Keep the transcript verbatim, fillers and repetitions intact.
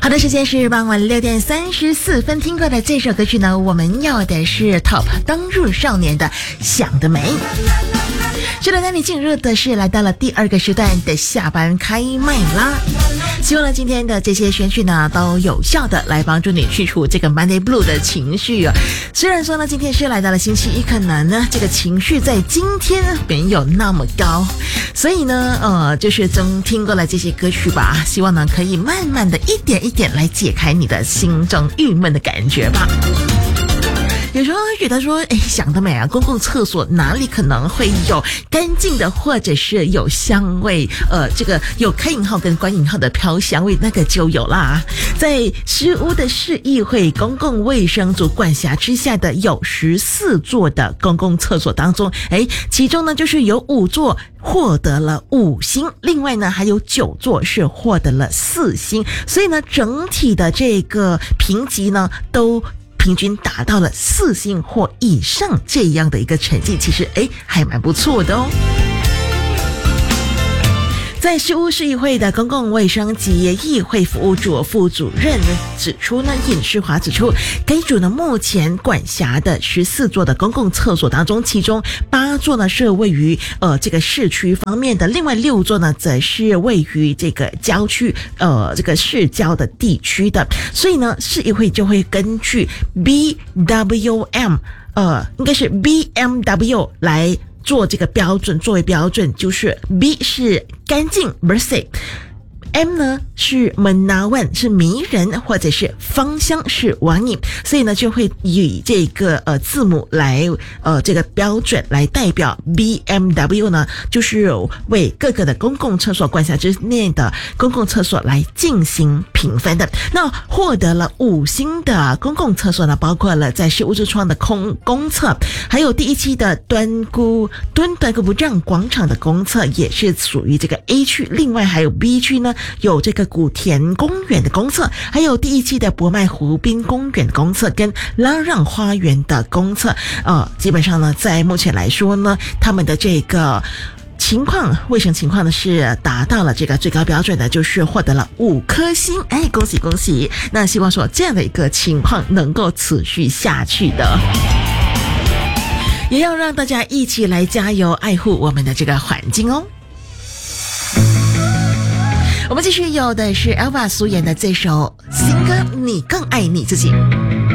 好的，时间是傍晚六点三十四分，听过的这首歌曲呢，我们要的是 Top 登入少年的想得美。是的，带你进入的是来到了第二个时段的下班开麦啦。希望呢今天的这些选曲呢都有效的来帮助你去除这个 Monday Blue 的情绪啊。虽然说呢今天是来到了星期一，可能呢这个情绪在今天没有那么高，所以呢呃就是曾听过了这些歌曲吧，希望呢可以慢慢的一点一点来解开你的心中郁闷的感觉吧。有时候会觉得说，哎，想得美啊！公共厕所哪里可能会有干净的，或者是有香味？呃，这个有开引号跟关引号的飘香味，那个就有啦。在石屋的市议会公共卫生组管辖之下的有十四座的公共厕所当中，哎，其中呢就是有五座获得了五星，另外呢还有九座是获得了四星，所以呢整体的这个评级呢都平均达到了四星或以上这样的一个成绩，其实诶还蛮不错的哦。在石屋市议会的公共卫生及议会服务组副主任指出呢，尹世华指出，该组呢目前管辖的十四座的公共厕所当中，其中八座呢是位于呃这个市区方面的，另外六座呢则是位于这个郊区呃这个市郊的地区的，所以呢市议会就会根据 B W M 呃应该是 B M W 来做这个标准，作为标准就是 B 是干净 bersih， M 呢是 menawan 是迷人，或者是芳香是网瘾，所以呢就会以这个呃字母来呃这个标准来代表 B M W 呢，就是为各个的公共厕所管辖之内的公共厕所来进行评分的。那获得了五星的公共厕所呢，包括了在市屋之窗的空公厕，还有第一期的端姑敦端姑不让广场的公厕也是属于这个 A 区，另外还有 B 区呢有这个古田公园的公厕，还有第一期的博麦湖滨公园的公厕跟拉让花园的公厕，呃，基本上呢在目前来说呢，他们的这个情况卫生情况呢是达到了这个最高标准的，就是获得了五颗星，哎，恭喜恭喜！那希望说这样的一个情况能够持续下去的，也要让大家一起来加油爱护我们的这个环境哦。我们继续有的是 Elva 苏妍的这首新歌《你更爱你自己》。